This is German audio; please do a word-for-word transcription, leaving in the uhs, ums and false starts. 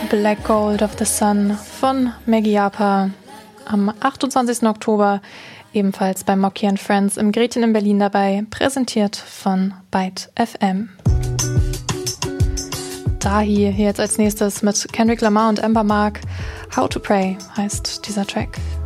Black Gold of the Sun von Maggie Japa am achtundzwanzigsten Oktober, ebenfalls bei Mocky and Friends im Gretchen in Berlin dabei, präsentiert von Byte F M. Dahi hier jetzt als nächstes mit Kendrick Lamar und Amber Mark. How to Pray heißt dieser Track.